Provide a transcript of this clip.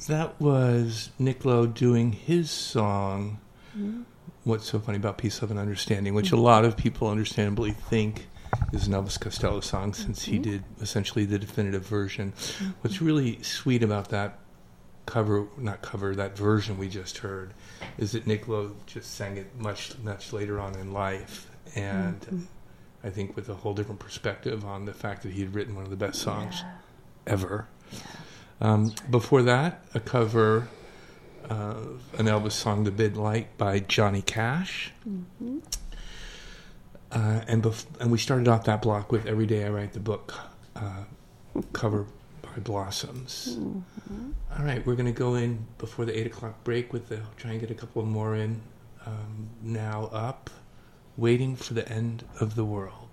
That was Nick Lowe doing his song, What's So Funny About Peace, Love, and Understanding, which a lot of people understandably think is an Elvis Costello song, since he did essentially the definitive version. What's really sweet about that that version we just heard, is that Nick Lowe just sang it much later on in life, and I think with a whole different perspective on the fact that he had written one of the best songs ever. Before that, a cover of an Elvis song, The Midnight by Johnny Cash. And we started off that block with Every Day I Write the Book, cover by Blossoms. All right, we're going to go in before the 8 o'clock break try and get a couple more in. Now up, Waiting for the End of the World.